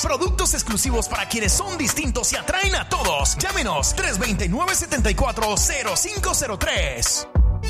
Productos exclusivos para quienes son distintos y atraen a todos. Llámenos 329-740503.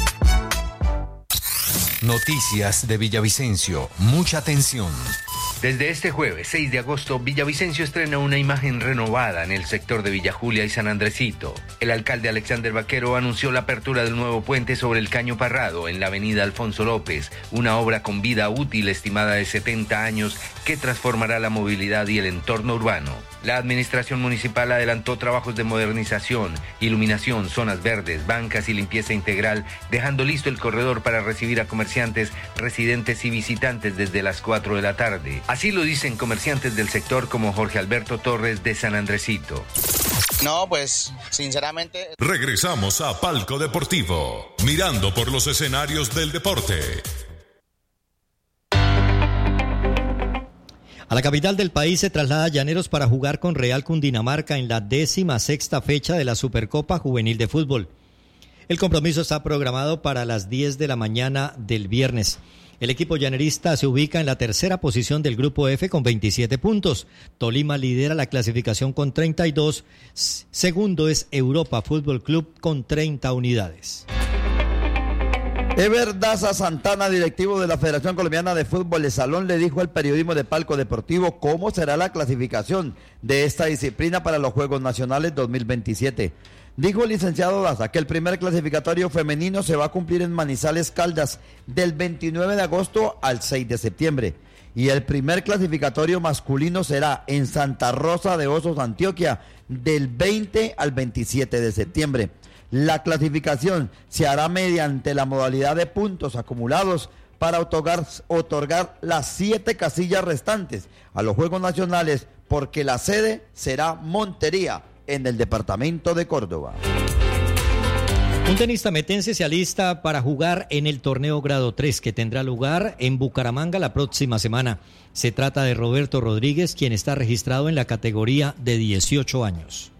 Noticias de Villavicencio. Mucha atención. Desde este jueves 6 de agosto, Villavicencio estrena una imagen renovada en el sector de Villa Julia y San Andresito. El alcalde Alexander Vaquero anunció la apertura del nuevo puente sobre el Caño Parrado en la avenida Alfonso López, una obra con vida útil estimada de 70 años que transformará la movilidad y el entorno urbano. La administración municipal adelantó trabajos de modernización, iluminación, zonas verdes, bancas y limpieza integral, dejando listo el corredor para recibir a comerciantes, residentes y visitantes desde las 4 de la tarde. Así lo dicen comerciantes del sector como Jorge Alberto Torres de San Andresito. No, pues, sinceramente... Regresamos a Palco Deportivo, mirando por los escenarios del deporte. A la capital del país se traslada Llaneros para jugar con Real Cundinamarca en la 16ª fecha de la Supercopa Juvenil de Fútbol. El compromiso está programado para las 10 de la mañana del viernes. El equipo llanerista se ubica en la tercera posición del Grupo F con 27 puntos. Tolima lidera la clasificación con 32. Segundo es Europa Fútbol Club con 30 unidades. Ever Daza Santana, directivo de la Federación Colombiana de Fútbol de Salón, le dijo al periodismo de Palco Deportivo cómo será la clasificación de esta disciplina para los Juegos Nacionales 2027. Dijo el licenciado Daza que el primer clasificatorio femenino se va a cumplir en Manizales, Caldas, del 29 de agosto al 6 de septiembre. Y el primer clasificatorio masculino será en Santa Rosa de Osos, Antioquia, del 20 al 27 de septiembre. La clasificación se hará mediante la modalidad de puntos acumulados para otorgar las 7 casillas restantes a los Juegos Nacionales, porque la sede será Montería, en el departamento de Córdoba. Un tenista metense se alista para jugar en el torneo grado 3 que tendrá lugar en Bucaramanga la próxima semana. Se trata de Roberto Rodríguez, quien está registrado en la categoría de 18 años.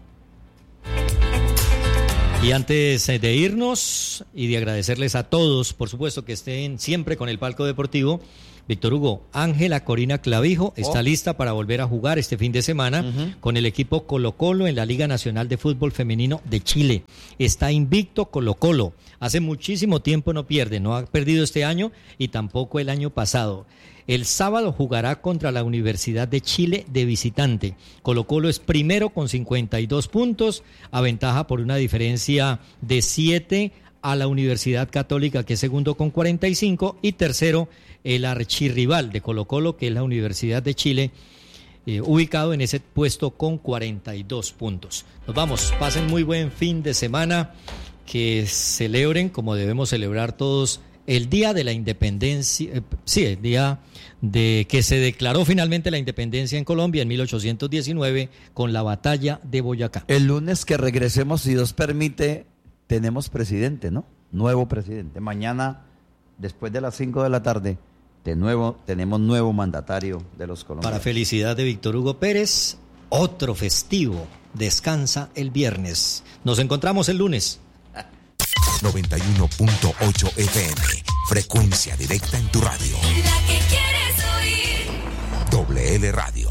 Y antes de irnos y de agradecerles a todos, por supuesto que estén siempre con el Palco Deportivo, Víctor Hugo, Ángela Corina Clavijo está lista para volver a jugar este fin de semana con el equipo Colo-Colo en la Liga Nacional de Fútbol Femenino de Chile. Está invicto Colo-Colo. Hace muchísimo tiempo no pierde, no ha perdido este año y tampoco el año pasado. El sábado jugará contra la Universidad de Chile de visitante. Colo-Colo es primero con 52 puntos, aventaja por una diferencia de 7 a la Universidad Católica, que es segundo con 45, y tercero el archirrival de Colo-Colo, que es la Universidad de Chile, ubicado en ese puesto con 42 puntos. Nos vamos, pasen muy buen fin de semana, que celebren como debemos celebrar todos el Día de la Independencia, el día de que se declaró finalmente la independencia en Colombia en 1819 con la batalla de Boyacá. El lunes que regresemos, si Dios permite, tenemos presidente, ¿no? Nuevo presidente. Mañana, después de las 5 de la tarde, tenemos nuevo mandatario de los colombianos. Para felicidad de Víctor Hugo Pérez, otro festivo descansa el viernes. Nos encontramos el lunes. 91.8 FM, frecuencia directa en tu radio. La que quieres oír. WL Radio.